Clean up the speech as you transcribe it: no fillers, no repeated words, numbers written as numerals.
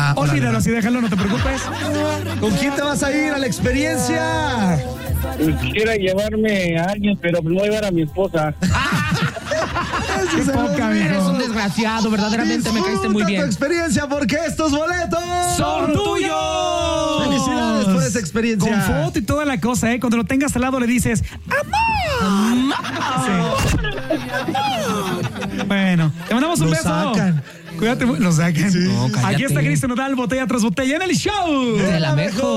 Olvídalo, así déjalo, no te preocupes. ¿Con quién te vas a ir a la experiencia? Quisiera llevarme a alguien, pero no voy a llevar a mi esposa. Qué poca, Eres mijo. un desgraciado, verdaderamente me caíste muy Disfruta bien. tu experiencia porque estos boletos ¡Son tuyos! Felicidades por esa experiencia. Con foto y toda la cosa, ¿eh? Cuando lo tengas al lado le dices ¡Amor! Sí. Bueno, te mandamos un Lo beso. sacan. Cuídate, lo sacan. No, cállate. Aquí está Cristian Nodal, botella tras botella en el show. De la mejor.